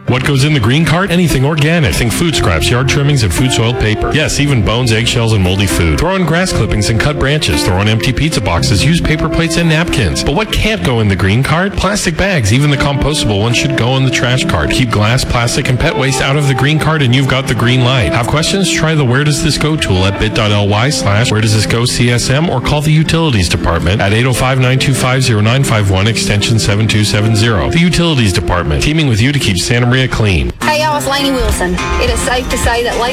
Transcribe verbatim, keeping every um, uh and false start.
What goes in the green cart? Anything organic. Think food scraps, yard trimmings, and food soiled paper. Yes, even bones, eggshells, and moldy food. Throw in grass clippings and cut branches. Throw in empty pizza boxes. Use paper plates and napkins. But what can't go in the green cart? Plastic bags. Even the compostable ones should go in the trash cart. Keep glass, plastic, and pet waste out of the green cart and you've got the green light. Have questions? Try the Where Does This Go tool at bit.ly slash Where Does This Go C S M or call the Utilities Department at eight oh five, nine two five, oh nine five one extension seven two seven zero. The Utilities Department, teaming with you to keep Santa Maria clean. Hey y'all, it's Lainey Wilson. It is safe to say that